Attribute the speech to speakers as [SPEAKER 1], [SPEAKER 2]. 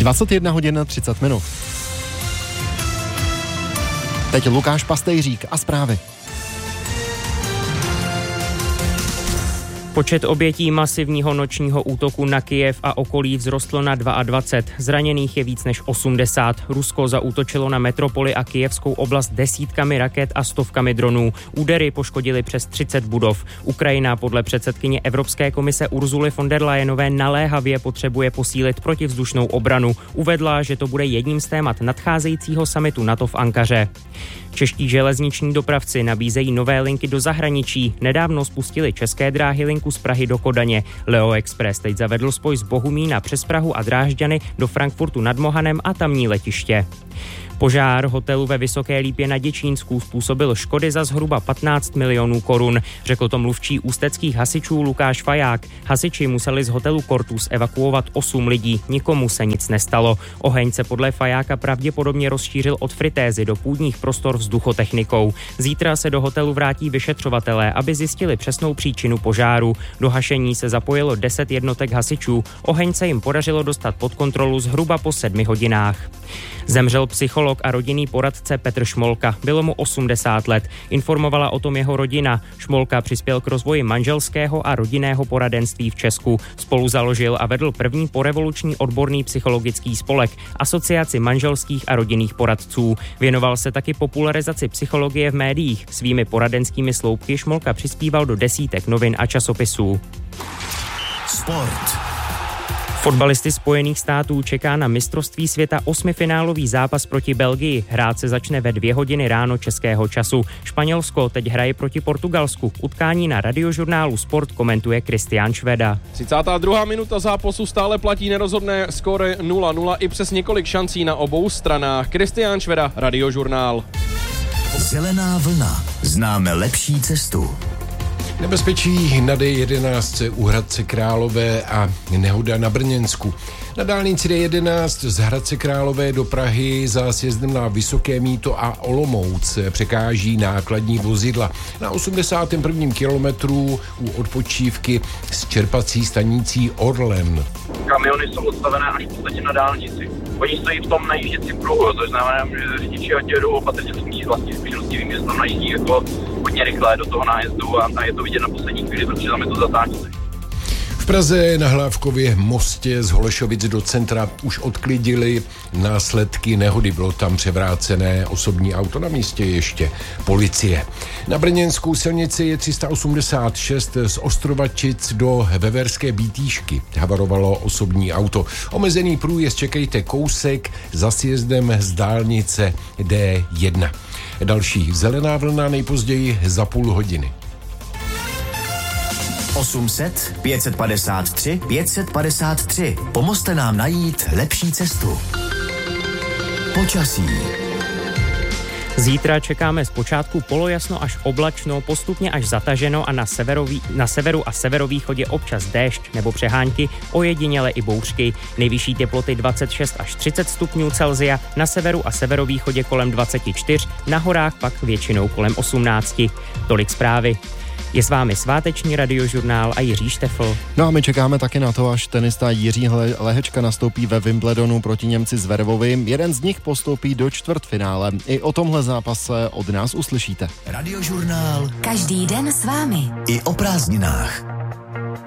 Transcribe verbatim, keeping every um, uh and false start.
[SPEAKER 1] dvacet jedna hodin třicet minut. Teď Lukáš Pastejřík a zprávy.
[SPEAKER 2] Počet obětí masivního nočního útoku na Kyjev a okolí vzrostl na dvacet dva. Zraněných je víc než osmdesát. Rusko zaútočilo na metropoli a kyjevskou oblast desítkami raket a stovkami dronů. Údery poškodily přes třicet budov. Ukrajina podle předsedkyně Evropské komise Ursuly von der Leyenové naléhavě potřebuje posílit protivzdušnou obranu. Uvedla, že to bude jedním z témat nadcházejícího summitu NATO v Ankaře. Čeští železniční dopravci nabízejí nové linky do zahraničí. Nedávno spustili České dráhy linku z Prahy do Kodaně. Leo Express teď zavedl spoj z Bohumína přes Prahu a Drážďany do Frankfurtu nad Mohanem a tamní letiště. Požár hotelu ve Vysoké Lípě na Děčínsku způsobil škody za zhruba patnáct milionů korun, řekl to mluvčí ústeckých hasičů Lukáš Faják. Hasiči museli z hotelu Cortus evakuovat osm lidí, nikomu se nic nestalo. Oheň se podle Fajáka pravděpodobně rozšířil od fritézy do půdních prostor vzduchotechnikou. Zítra se do hotelu vrátí vyšetřovatelé, aby zjistili přesnou příčinu požáru. Do hašení se zapojilo deset jednotek hasičů. Oheň se jim podařilo dostat pod kontrolu zhruba po sedmi hodinách. Zemřel psycholog a rodinný poradce Petr Šmolka. Bylo mu osmdesát let. Informovala o tom jeho rodina. Šmolka přispěl k rozvoji manželského a rodinného poradenství v Česku. Spolu založil a vedl první porevoluční odborný psychologický spolek, Asociaci manželských a rodinných poradců. Věnoval se taky popularizaci psychologie v médiích. Svými poradenskými sloupky Šmolka přispíval do desítek novin a časopisů.
[SPEAKER 3] Sport.
[SPEAKER 2] Fotbalisty Spojených států čeká na mistrovství světa osmifinálový zápas proti Belgii. Hrát se začne ve dvě hodiny ráno českého času. Španělsko teď hraje proti Portugalsku. Utkání na Radiožurnálu Sport komentuje Kristián Šveda.
[SPEAKER 4] třicátá druhá minuta zápasu, stále platí nerozhodné skóre nula nula i přes několik šancí na obou stranách. Kristián Šveda, Radiožurnál.
[SPEAKER 3] Zelená vlna. Známe lepší cestu.
[SPEAKER 5] Nebezpečí na D jedenáct u Hradce Králové a nehoda na Brněnsku. Na dálnici D jedenáct z Hradce Králové do Prahy za sjezdem na Vysoké Mýto a Olomouc překáží nákladní vozidla. Na osmdesátém prvním kilometru u odpočívky s čerpací stanicí Orlen.
[SPEAKER 6] Kamiony jsou odstavené až v podstatě na dálnici. Oni stojí v tom najížděcím pruhu, což znamená, že řidiči ať jedou opatrně v smí vlastní zkušeností, vím, že se tam najíždí jako hodně rychle do toho nájezdu a, a je to vidět na poslední chvíli, protože tam je to zatáčení.
[SPEAKER 5] V Praze na Hlávkově mostě z Holešovic do centra už odklidili následky nehody. Bylo tam převrácené osobní auto, na místě ještě policie. Na brněnskou silnici je tři sta osmdesát šest z Ostrovačic do Veverské Bítýšky. Havarovalo osobní auto. Omezený průjezd čekejte kousek za sjezdem z dálnice D jedna. Další zelená vlna nejpozději za půl hodiny.
[SPEAKER 3] osm set, pět set padesát tři, pět set padesát tři. Pomozte nám najít lepší cestu. Počasí.
[SPEAKER 2] Zítra čekáme zpočátku polojasno až oblačno, postupně až zataženo a na, severový, na severu a severovýchodě občas déšť nebo přehánky, ojediněle i bouřky. Nejvyšší teploty dvacet šest až třicet stupňů Celsia, na severu a severovýchodě kolem dvacet čtyři, na horách pak většinou kolem osmnáct. Tolik zprávy. Je s vámi sváteční Radiožurnál a Jiří Štefl.
[SPEAKER 1] No a my čekáme taky na to, až tenista Jiří Lehečka nastoupí ve Wimbledonu proti Němci Zverevovi. Jeden z nich postoupí do čtvrtfinále. I o tomhle zápase od nás uslyšíte.
[SPEAKER 3] Radiožurnál.
[SPEAKER 7] Každý den s vámi.
[SPEAKER 3] I o prázdninách.